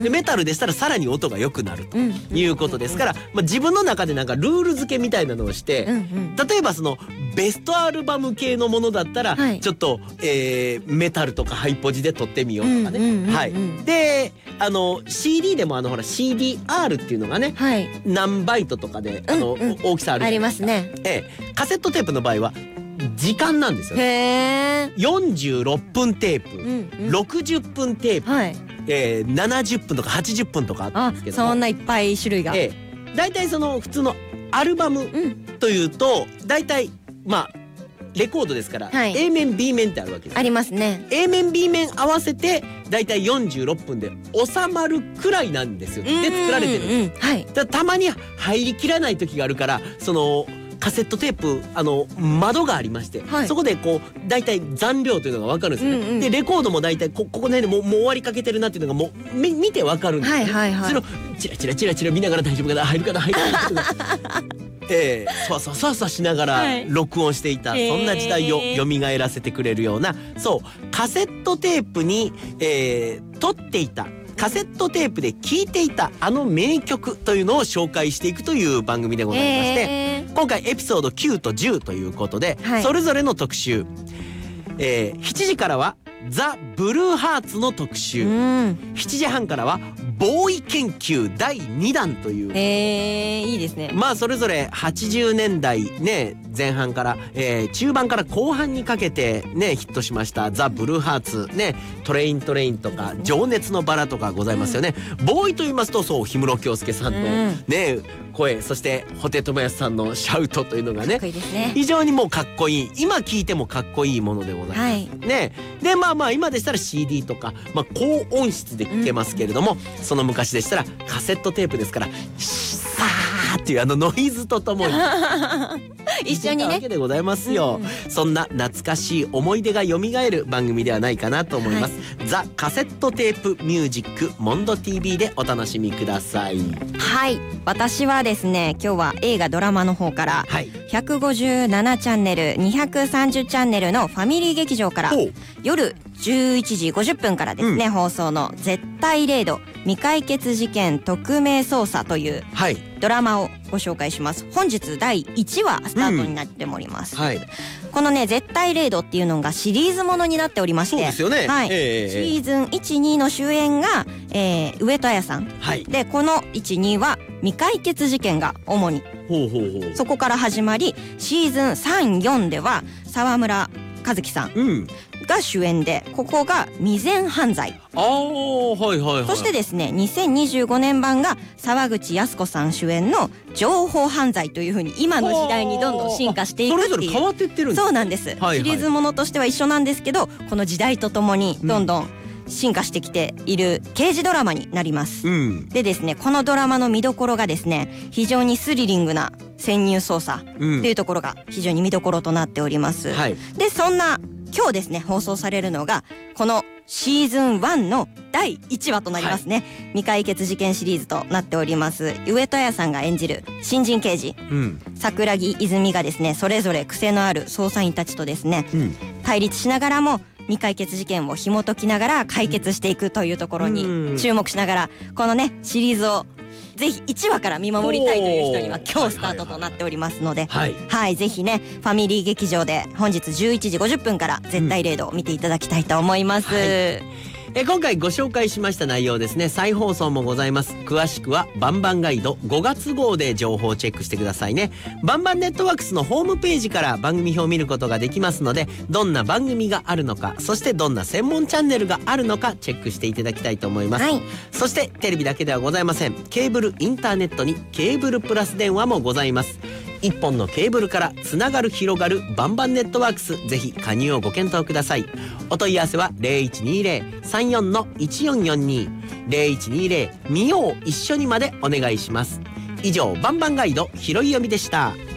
でメタルでしたらさらに音が良くなるということですから、自分の中でなんかルール付けみたいなのをして、例えばそのベストアルバム系のものだったら、ちょっと、メタルとかハイポジで撮ってみようとかね。はい。でCD でもほら CDR っていうのがね、何バイトとかで大きさあるじゃないですか。 ありますね。 カセットテープの場合は時間なんですよね。46分テープ、60分テープ、70分とか80分とかあったんですけども、 そんないっぱい種類が。 だいたいその普通のアルバムというと、だいたいレコードですから、A 面 B 面ってあるわけです。 ありますね。 A 面 B 面合わせてだいたい46分で収まるくらいなんですよ。で作られてるんです。たまに入りきらない時があるから、そのカセットテープ窓がありまして、そこでこうだいたい残量というのが分かるんですよね。でレコードもだいたいここねもう終わりかけてるなっていうのがもう見て分かるんですね。それをチラチラ見ながら大丈夫かな、入るかな入るかなそうしながら録音していた、そんな時代を蘇らせてくれるような、カセットテープに、撮っていたカセットテープで聴いていた名曲というのを紹介していくという番組でございまして、今回エピソード9と10ということで、それぞれの特集、7時からはザ・ブルーハーツの特集、7時半からはボーイ研究第2弾という、 いいですね。 それぞれ80年代ね前半から、中盤から後半にかけてねヒットしましたザ・ブルーハーツね、トレインとか情熱のバラとかございますよね。ボーイと言いますと氷室京介さんのね声、そして布袋寅泰さんのシャウトというのがね、非常にもうかっこいい、今聴いてもかっこいいものでございます、ね。で今でしたら CD とか、高音質で聴けますけれども、その昔でしたらカセットテープですからさーっていうノイズとともに一緒にねわけでございますよ。そんな懐かしい思い出が蘇る番組ではないかなと思います、ザ・カセットテープミュージックモンド TV でお楽しみください。 私はですね、今日は映画ドラマの方から、157チャンネル230チャンネルのファミリー劇場から夜11時50分からですね、放送の絶対零度未解決事件特命捜査というドラマをご紹介します。本日第1話スタートになっております、このね絶対零度っていうのがシリーズものになっておりまして、 そうですよね、 シーズン 1,2 の主演が、上戸彩さん、でこの 1,2 は未解決事件が主にそこから始まり、シーズン 3,4 では沢村一樹さんが主演で、ここが未然犯罪。そしてですね2025年版が沢口靖子さん主演の情報犯罪というふうに今の時代にどんどん進化していくっていう、 それぞれ変わっていってるんです。 そうなんです、シリーズものとしては一緒なんですけど、この時代とともにどんどん進化してきている刑事ドラマになります、でですねこのドラマの見どころがですね、非常にスリリングな潜入捜査っていうところが非常に見どころとなっております、でそんな今日ですね放送されるのがこのシーズン1の第1話となりますね、未解決事件シリーズとなっております。上戸彩さんが演じる新人刑事、桜木泉がですねそれぞれ癖のある捜査員たちとですね、対立しながらも未解決事件を紐解きながら解決していくというところに注目しながら、このねシリーズをぜひ1話から見守りたいという人には今日スタートとなっておりますので、ぜひねファミリー劇場で本日11時50分から絶対零度を見ていただきたいと思います、今回ご紹介しました内容ですね、再放送もございます。詳しくはバンバンガイド5月号で情報をチェックしてくださいね。バンバンネットワークスのホームページから番組表を見ることができますので、どんな番組があるのか、そしてどんな専門チャンネルがあるのかチェックしていただきたいと思います、そしてテレビだけではございません。ケーブルインターネットにケーブルプラス電話もございます。一本のケーブルからつながる広がるバンバンネットワークス、ぜひ加入をご検討ください。お問い合わせは 0120-34-1442 0120見よう一緒にまでお願いします。以上バンバンガイドひろいよみでした。